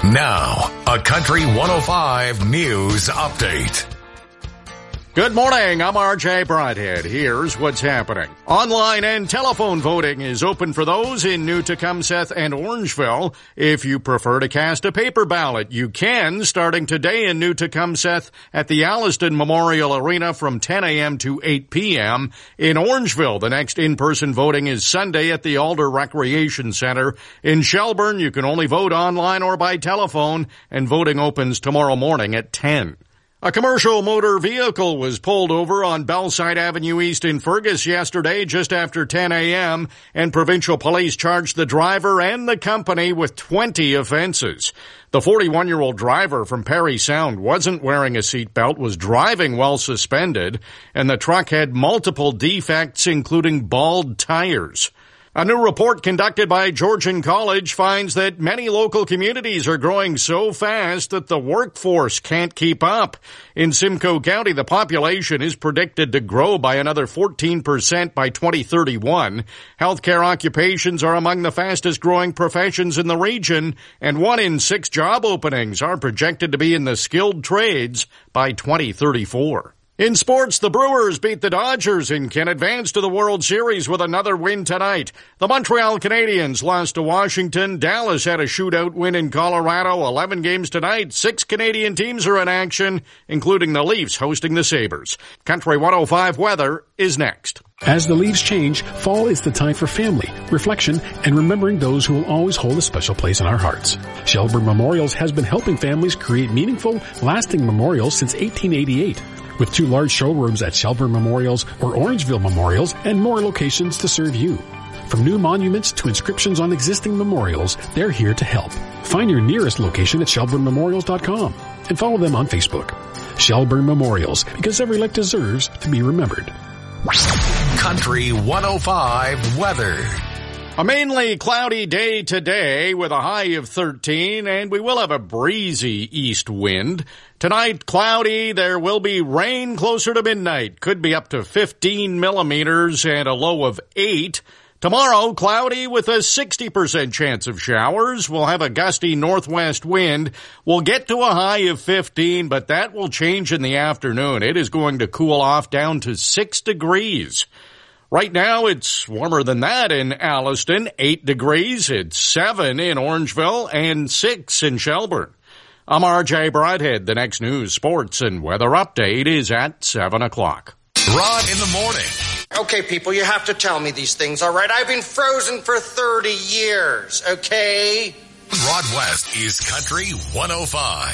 Now, a Country 105 News Update. Good morning, I'm RJ Broadhead. Here's what's happening. Online and telephone voting is open for those in New Tecumseth and Orangeville. If you prefer to cast a paper ballot, you can, starting today in New Tecumseth at the Alliston Memorial Arena from 10 a.m. to 8 p.m. In Orangeville, the next in-person voting is Sunday at the Alder Recreation Center. In Shelburne, you can only vote online or by telephone, and voting opens tomorrow morning at 10. A commercial motor vehicle was pulled over on Bellside Avenue East in Fergus yesterday just after 10 a.m., and provincial police charged the driver and the company with 20 offenses. The 41-year-old driver from Parry Sound wasn't wearing a seatbelt, was driving while suspended, and the truck had multiple defects, including bald tires. A new report conducted by Georgian College finds that many local communities are growing so fast that the workforce can't keep up. In Simcoe County, the population is predicted to grow by another 14% by 2031. Healthcare occupations are among the fastest growing professions in the region, and 1 in 6 job openings are projected to be in the skilled trades by 2034. In sports, the Brewers beat the Dodgers and can advance to the World Series with another win tonight. The Montreal Canadiens lost to Washington. Dallas had a shootout win in Colorado. 11 games tonight. 6 Canadian teams are in action, including the Leafs hosting the Sabres. Country 105 weather is next. As the leaves change, fall is the time for family, reflection, and remembering those who will always hold a special place in our hearts. Shelburne Memorials has been helping families create meaningful, lasting memorials since 1888. With 2 large showrooms at Shelburne Memorials or Orangeville Memorials and more locations to serve you. From new monuments to inscriptions on existing memorials, they're here to help. Find your nearest location at shelburnememorials.com and follow them on Facebook. Shelburne Memorials, because every life deserves to be remembered. Country 105 weather. A mainly cloudy day today with a high of 13, and we will have a breezy east wind. Tonight, cloudy. There will be rain closer to midnight. Could be up to 15 millimeters and a low of 8. Tomorrow, cloudy with a 60% chance of showers. We'll have a gusty northwest wind. We'll get to a high of 15, but that will change in the afternoon. It is going to cool off down to 6 degrees. Right now, it's warmer than that in Alliston, 8 degrees. It's 7 in Orangeville and 6 in Shelburne. I'm RJ Broadhead. The next news, sports, and weather update is at 7 o'clock. Rod in the morning. Okay, people, you have to tell me these things, all right? I've been frozen for 30 years, okay? Rod West is Country 105.